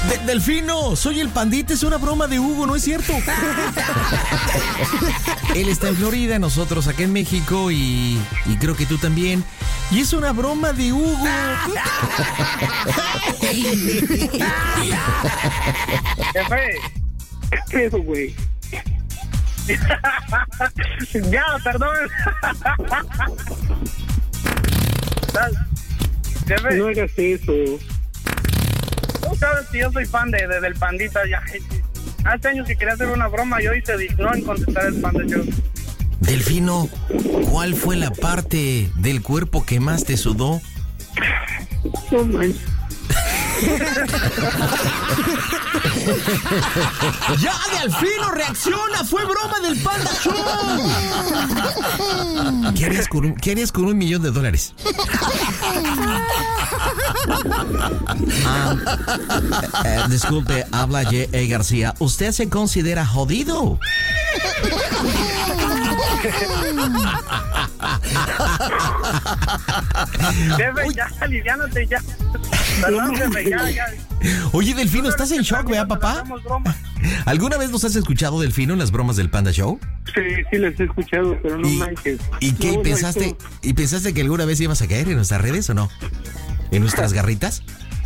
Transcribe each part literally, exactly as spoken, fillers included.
De- Delfino, soy el Pandita, es una broma de Hugo, ¿no es cierto? Él está en Florida, nosotros acá en México y, y creo que tú también. Y es una broma de Hugo. Jefe, ¿Qué pedo, güey? ya, perdón. Jefe, No hagas eso. tú sabes que yo soy fan de, de- del Pandita. Ya. Hace años que quería hacer una broma y hoy se dignó en contestar el Panda Show. Delfino, ¿cuál fue la parte del cuerpo que más te sudó? No manches. ¡Ya, Delfino, reacciona! ¡Fue broma del Panda Show! ¿Qué harías con un, qué harías con un millón de dólares? Ah, eh, eh, disculpe, habla J. A. García. ¿Usted se considera jodido? Jefe, ya, aliviánate ya. Perdón, jefe, ya, ya. Oye, Delfino, ¿estás en shock, vea, papá? Hacemos broma. ¿Alguna vez nos has escuchado, Delfino, en las bromas del Panda Show? Sí, sí las he escuchado, pero no ¿Y, manches. ¿y qué? No, no, pensaste, esto- ¿Y pensaste que alguna vez ibas a caer en nuestras redes o no? ¿En nuestras garritas?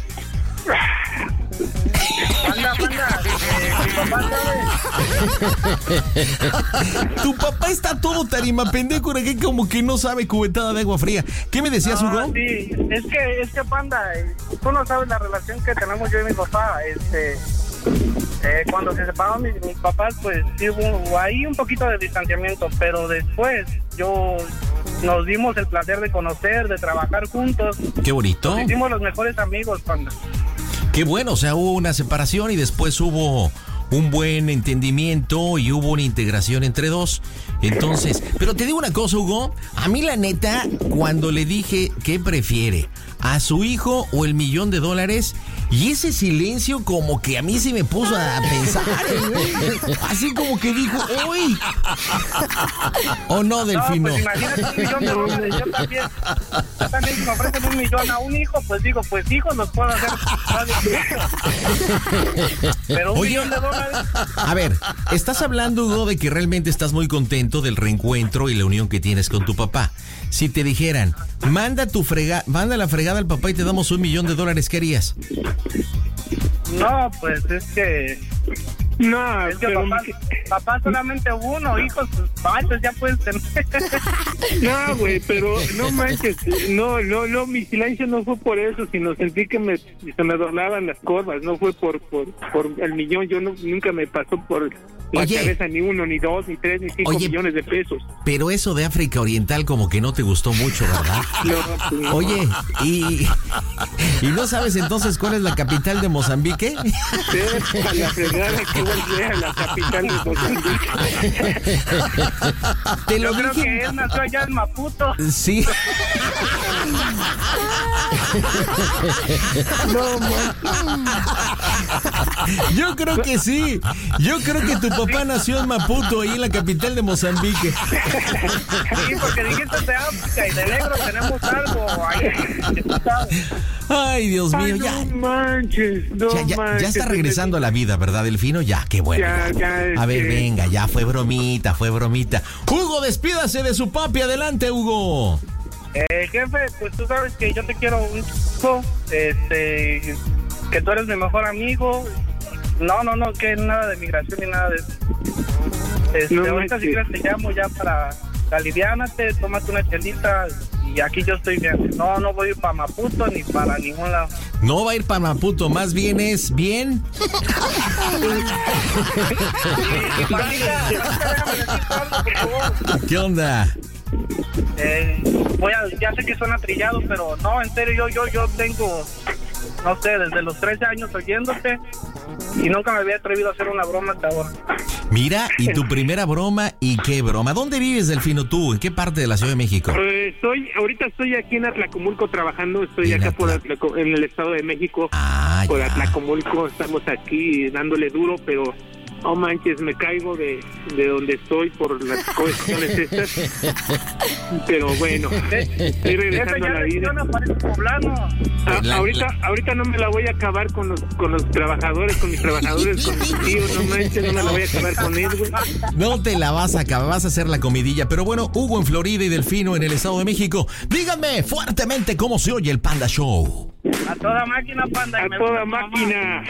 Panda, panda, eh, mi papá sabe. Tu papá está todo tarima pendejo, que como que no sabe cubetada de agua fría. ¿Qué me decías, No, Hugo? sí, es que, es que Panda, eh, tú no sabes la relación que tenemos yo y mi papá. Este, eh, cuando se separaron mis, mis papás, pues sí hubo ahí un poquito de distanciamiento, pero después yo nos dimos el placer de conocer, de trabajar juntos. Qué bonito. Nos hicimos los mejores amigos, Panda. Qué bueno, o sea, hubo una separación y después hubo un buen entendimiento y hubo una integración entre dos. Entonces, pero te digo una cosa, Hugo, a mí la neta, cuando le dije qué prefiere, a su hijo o el millón de dólares, y ese silencio como que a mí se me puso a pensar, ¿eh? Así como que dijo, uy. ¿O no, Delfino? No, pues imagínate un millón de dólares. Yo también, yo también si me ofrecen un millón a un hijo, pues digo, pues hijos los puedo hacer. Pero un Oye, millón de dólares. A ver, estás hablando, Hugo, de que realmente estás muy contento del reencuentro y la unión que tienes con tu papá. Si te dijeran, manda tu frega, manda la fregada al papá y te damos un millón de dólares, ¿qué harías? No, pues es que. No, Es que pero... papá, papá solamente uno, hijos, pues pues ya puedes tener. No, güey, pero no manches. No, no, no, mi silencio no fue por eso, sino sentí que me, se me doblaban las corvas. No fue por, por, por el millón. Yo no, nunca me pasó por la Oye. cabeza ni uno, ni dos, ni tres, ni cinco Oye. millones de pesos. Pero eso de África Oriental como que no te gustó mucho, ¿verdad? No, pues no. Oye, ¿y, ¿y no sabes entonces cuál es la capital de Mozambique? Sí, a la fregada que volví a la capital de Mozambique. Te lo Yo creo dije. que él nació allá en Maputo. Sí. No, man. Yo creo que sí. Yo creo que tu papá nació en Maputo, ahí en la capital de Mozambique. Sí, porque dijiste de África y de negro tenemos algo ahí. Ay, Dios mío, Ay, ya. no manches, no Ya, ya, manches. ya está regresando a la vida, ¿verdad, Delfino? Ya, qué bueno. Ya, ya, es A ver, que- venga, ya fue bromita, fue bromita. Hugo, despídase de su papi. Adelante, Hugo. Eh, jefe, pues tú sabes que yo te quiero un chico, este, que tú eres mi mejor amigo. No, no, no, que nada de migración ni nada de eso. Este, No ahorita si manches. quieres te llamo ya para aliviánate, tómate una chelita y aquí yo estoy bien. No, no voy para Maputo ni para ningún lado. No va a ir para Maputo, más bien es bien. Y, y Pandita, déjame decirte algo, por favor. ¿Qué onda? Eh, voy a, ya sé que suena trillado, pero no, en serio, yo, yo, yo tengo, no sé, desde los trece años oyéndote y nunca me había atrevido a hacer una broma hasta ahora. Mira, y tu primera broma, ¿y qué broma? ¿Dónde vives, Delfino, tú? ¿En qué parte de la Ciudad de México? Eh, estoy, ahorita estoy aquí en Atlacomulco trabajando, estoy En acá por Atla- Atlaco- en el Estado de México, Ah, por ya. Atlacomulco, estamos aquí dándole duro, pero oh manches, me caigo de, de donde estoy por las cuestiones estas. Pero bueno, estoy regresando a la vida. A, La- ahorita, la- ahorita no me la voy a acabar con los, con los trabajadores, con mis trabajadores, con mis tíos, no manches, no me la voy a acabar con ellos, güey. No te la vas a acabar, vas a hacer la comidilla. Pero bueno, Hugo en Florida y Delfino en el Estado de México. Díganme fuertemente cómo se oye el Panda Show. A toda máquina, Panda. y A me toda gusta tu mamá. máquina.